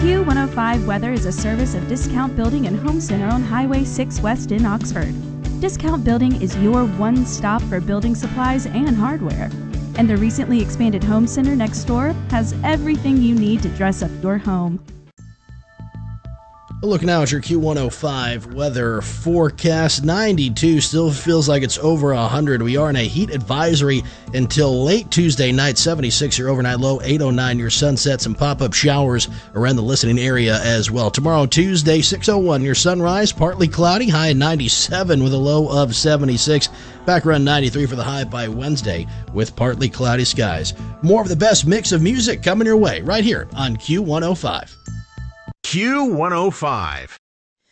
Q105 Weather is a service of Discount Building and Home Center on Highway 6 West in Oxford. Discount Building is your one-stop for building supplies and hardware. And the recently expanded Home Center next door has everything you need to dress up your home. Look now at your Q105 weather forecast. 92 still feels like it's over 100. We are in a heat advisory until late Tuesday night. 76 your overnight low, 809 your sunsets and pop-up showers around the listening area as well. Tomorrow, Tuesday, 601 your sunrise, partly cloudy, high at 97 with a low of 76. Back around 93 for the high by Wednesday with partly cloudy skies. More of the best mix of music coming your way right here on Q105. Q105.